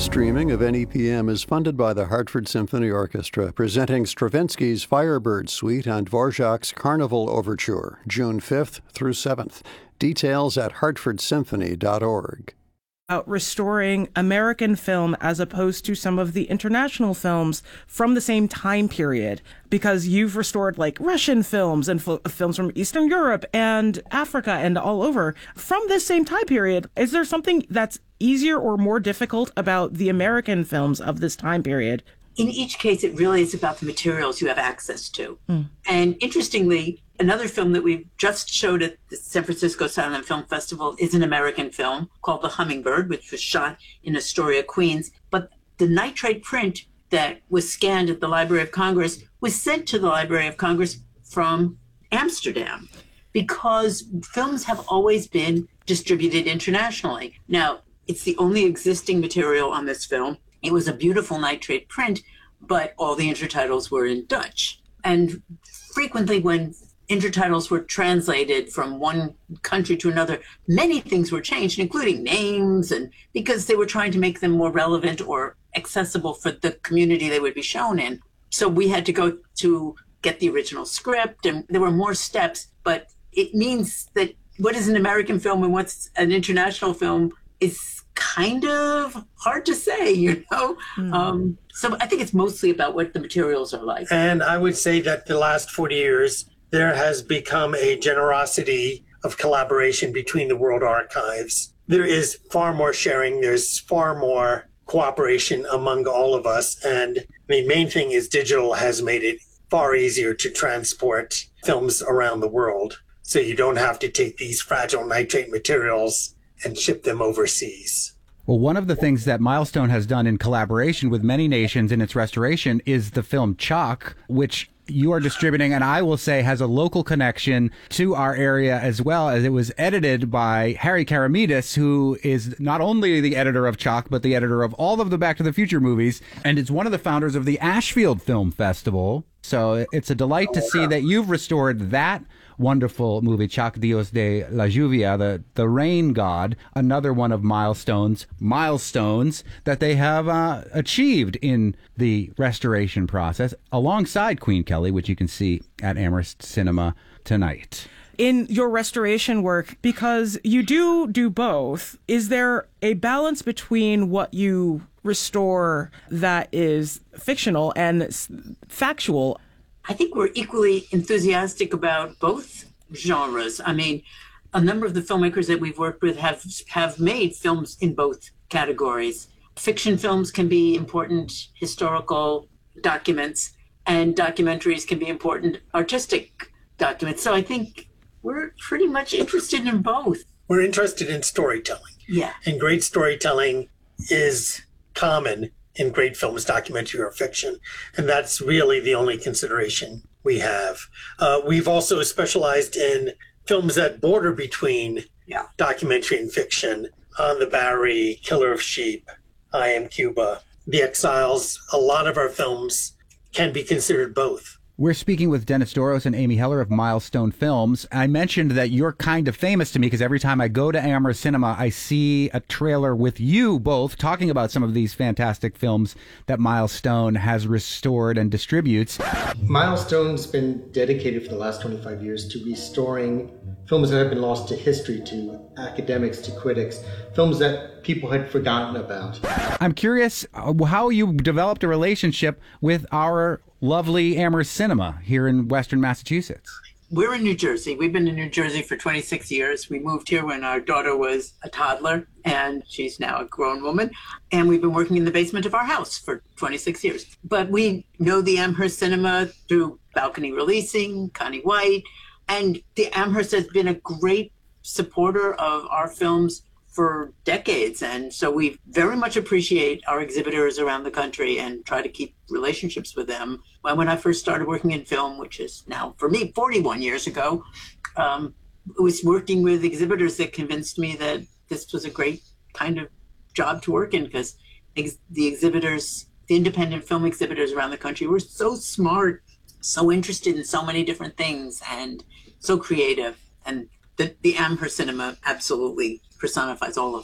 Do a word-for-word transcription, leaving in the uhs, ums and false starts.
streaming of N E P M is funded by the Hartford Symphony Orchestra, presenting Stravinsky's Firebird Suite and Dvorak's Carnival Overture, June fifth through seventh. Details at hartford symphony dot org. About restoring American film as opposed to some of the international films from the same time period, because you've restored like Russian films and f- films from Eastern Europe and Africa and all over from this same time period. Is there something that's easier or more difficult about the American films of this time period? In each case, it really is about the materials you have access to. Mm. And interestingly, another film that we just showed at the San Francisco Silent Film Festival is an American film called The Hummingbird, which was shot in Astoria, Queens. But the nitrate print that was scanned at the Library of Congress was sent to the Library of Congress from Amsterdam, because films have always been distributed internationally. Now, it's the only existing material on this film. It was a beautiful nitrate print, but all the intertitles were in Dutch. And frequently when intertitles were translated from one country to another, many things were changed, including names, and because they were trying to make them more relevant or accessible for the community they would be shown in. So we had to go to get the original script, and there were more steps, but it means that what is an American film and what's an international film is kind of hard to say, you know? Mm. Um, so I think it's mostly about what the materials are like. And I would say that the last forty years, there has become a generosity of collaboration between the World Archives. There is far more sharing. There's far more cooperation among all of us. And the main thing is digital has made it far easier to transport films around the world. So you don't have to take these fragile nitrate materials and ship them overseas. Well, one of the things that Milestone has done in collaboration with many nations in its restoration is the film Chalk, which you are distributing, and I will say has a local connection to our area as well, as it was edited by Harry Karamidas, who is not only the editor of Chalk, but the editor of all of the Back to the Future movies, and is one of the founders of the Ashfield Film Festival. So it's a delight to see that you've restored that wonderful movie, Chalk Dios de la Lluvia, the, the rain god, another one of Milestone's milestones that they have uh, achieved in the restoration process, alongside Queen Kelly, which you can see at Amherst Cinema tonight. In your restoration work, because you do do both, is there a balance between what you restore that is fictional and factual? I think we're equally enthusiastic about both genres. I mean, a number of the filmmakers that we've worked with have have made films in both categories. Fiction films can be important historical documents, and documentaries can be important artistic documents. So I think we're pretty much interested in both. We're interested in storytelling. Yeah. And great storytelling is common in great films, documentary or fiction. And that's really the only consideration we have. Uh, we've also specialized in films that border between yeah. documentary and fiction. On the Bowery, Killer of Sheep, I Am Cuba, The Exiles. A lot of our films can be considered both. We're speaking with Dennis Doros and Amy Heller of Milestone Films. I mentioned that you're kind of famous to me because every time I go to Amherst Cinema, I see a trailer with you both talking about some of these fantastic films that Milestone has restored and distributes. Milestone's been dedicated for the last twenty-five years to restoring films that have been lost to history, to academics, to critics, films that people had forgotten about. I'm curious how you developed a relationship with our lovely Amherst Cinema here in Western Massachusetts. We're in New Jersey. We've been in New Jersey for twenty-six years. We moved here when our daughter was a toddler, and she's now a grown woman. And we've been working in the basement of our house for twenty-six years. But we know the Amherst Cinema through Balcony Releasing, Connie White, and the Amherst has been a great supporter of our films for decades. And so we very much appreciate our exhibitors around the country and try to keep relationships with them. When I first started working in film, which is now, for me, forty-one years ago, um, it was working with exhibitors that convinced me that this was a great kind of job to work in, because ex- the exhibitors, the independent film exhibitors around the country were so smart, so interested in so many different things, and so creative. And the, the Amherst Cinema absolutely personifies all of